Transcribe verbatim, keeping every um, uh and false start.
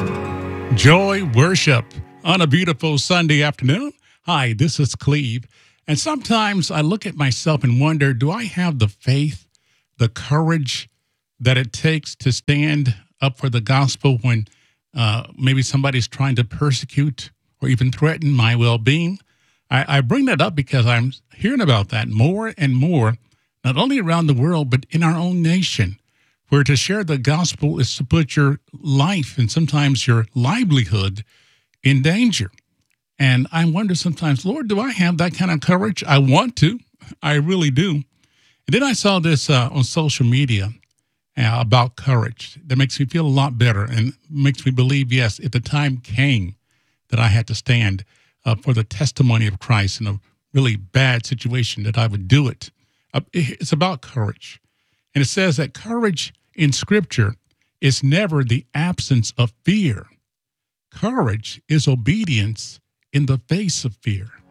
Joy worship on a beautiful Sunday afternoon. Hi, this is Cleve. And sometimes I look at myself and wonder, do I have the faith, the courage that it takes to stand up for the gospel when uh, maybe somebody's trying to persecute or even threaten my well being? I, I bring that up because I'm hearing about that more and more, not only around the world, but in our own nation, where to share the gospel is to put your life and sometimes your livelihood in danger. And I wonder sometimes, Lord, do I have that kind of courage? I want to. I really do. And then I saw this uh, on social media uh, about courage that makes me feel a lot better and makes me believe, yes, if the time came that I had to stand uh, for the testimony of Christ in a really bad situation, that I would do it. Uh, it's about courage. And it says that courage in Scripture is never the absence of fear. Courage is obedience in the face of fear.